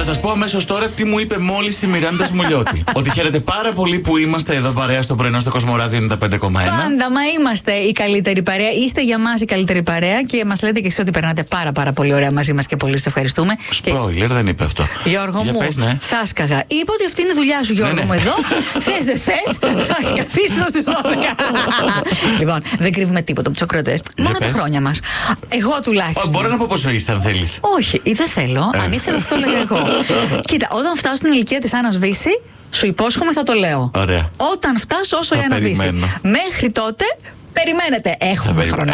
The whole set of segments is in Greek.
σας πω αμέσως τώρα τι μου είπε μόλις η Μιράντα Σμουλιώτη. Ότι χαίρετε πάρα πολύ που είμαστε εδώ παρέα στο πρωινό στο Κοσμοράδιο 95,1. Πάντα, μα είμαστε η καλύτερη παρέα. Είστε για μας η καλύτερη παρέα και μας λέτε και εσείς ότι περνάτε πάρα πολύ ωραία μαζί μας και πολύ σας ευχαριστούμε. Σπρόιλερ, δεν είπε αυτό. Γιώργο για μου, πες, ναι. θα σκαγα. Είπα ότι αυτή είναι η δουλειά σου, Γιώργο μου, εδώ. Θες, δεν θες, θα καθίσεις ως τις 12. Λοιπόν, δεν κρύβουμε τίποτα από τους ακροατές. Μόνο τα χρόνια μας. Εγώ τουλάχιστον. Μπορώ να πω πόσο είσαι, αν θέλεις. Όχι, δεν θέλω. Αν ήθελα, αυτό λέγα εγώ. Κοίτα, όταν φτάσω στην ηλικία της Άννας Βύση, σου υπόσχομαι θα το λέω. Ωραία. Όταν φτάσω όσο η Άννα Βύση. Μέχρι τότε. Περιμένετε, έχουμε χρόνο.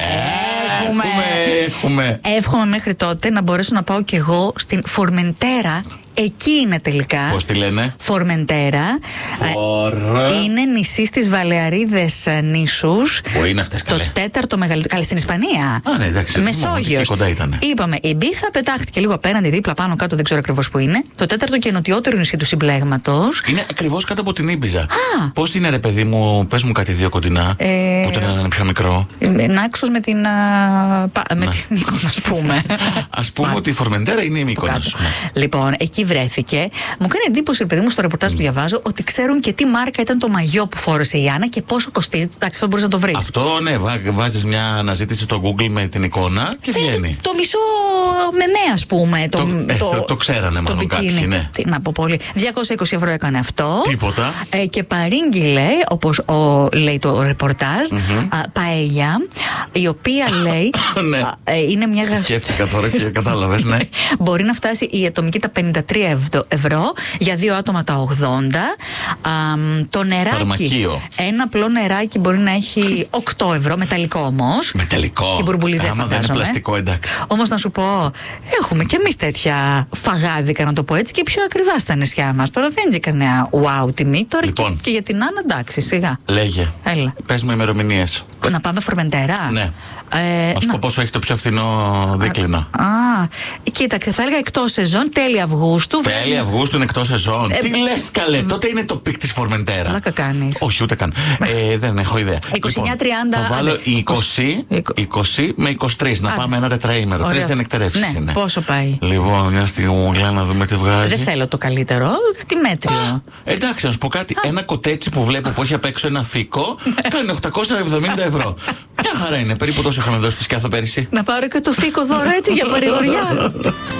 Έχουμε. Εύχομαι μέχρι τότε να μπορέσω να πάω κι εγώ στην Φορμεντέρα. Εκεί είναι τελικά. Πώς τη λένε? Φορμεντέρα. Είναι νησί στις Βαλεαρίδες νήσους. Πού είναι αυτές, καλέ? Το τέταρτο μεγαλύτερο. Καλέ στην Ισπανία. Ναι, εντάξει. Μεσόγειος. Κοντά ήτανε. Είπαμε, η Μπίθα πετάχτηκε λίγο απέναντι, δίπλα, πάνω, κάτω, δεν ξέρω ακριβώς που είναι. Το τέταρτο και νοτιότερο νησί του συμπλέγματος. Είναι ακριβώς κάτω από την Ήμπιζα. Πώς είναι, ρε παιδί μου, πες μου κάτι δύο κοντινά. Που το ένα είναι πιο μικρό. Νάξος με την. Με την Μύκονο, ας πούμε. Ας πούμε ότι η Φορμεντέρα είναι η Μύκονος. Λοιπόν, εκεί βρέθηκε. Μου κάνει εντύπωση, παιδί μου, στο ρεπορτάζ που διαβάζω, ότι ξέρουν και τι μάρκα ήταν το μαγιό που φόρεσε η Άννα και πόσο κοστίζει. Εντάξει, αυτό μπορείς να το βρεις. Αυτό, ναι, βάζεις μια αναζήτηση στο Google με την εικόνα και βγαίνει. Το μισό μεμέ, ας πούμε. Το ξέρανε μάλλον κάποιοι, ναι. Τι να πω πολύ. 220 ευρώ έκανε αυτό. Τίποτα. Και παρήγγειλε, όπως λέει το ρεπορτάζ, παέλια, η οποία λέει. Είναι μια Σκέφτηκα τώρα και κατάλαβες, ναι. Μπορεί να φτάσει η ατομική τα 53 ευρώ, για δύο άτομα τα 80. Το νεράκι. Φαρμακείο. Ένα απλό νεράκι μπορεί να έχει 8 ευρώ, μεταλλικό όμως. Μεταλλικό. Και μπουρμπουλιζέ, άμα δεν είναι πλαστικό, εντάξει. Όμως να σου πω, έχουμε και εμείς τέτοια φαγάδικα, να το πω έτσι, και πιο ακριβά στα νησιά μας. Τώρα δεν είναι κανένα wow τιμή. Τώρα λοιπόν, και για την Άννα, εντάξει, σιγά. Λέγε. Έλα. Πες μου ημερομηνίες. Να πάμε Φορμεντέρα. Ναι. Ας πω πόσο έχει το πιο φθηνό δίκλινο. Κοίταξε, θα έλεγα εκτός σεζόν, τέλη Αυγούστου. Τέλη Αυγούστου είναι εκτός σεζόν. Τι λες, καλέ, τότε είναι το πικ της Φορμεντέρα. Πλάκα κάνεις. Όχι, ούτε καν. Δεν έχω ιδέα. 29-30. Θα βάλω 20 με 23. Να πάμε ένα τετραήμερο. 3 διανεκτερεύσεις είναι. Πόσο πάει? Λοιπόν, μια στιγμή να δούμε τι βγάζει. Δεν θέλω το καλύτερο, τι μέτριο. Εντάξει, να σου πω κάτι. Ένα κοτέτσι που βλέπω που έχει απ' έξω ένα φύκο κάνει 870 ευρώ. Μια χαρά είναι. Περίπου τόσο είχαμε δώσει τη σκιάθο πέρυσι. Να πάρω και το φύκο δώρο έτσι για παρηγοριά.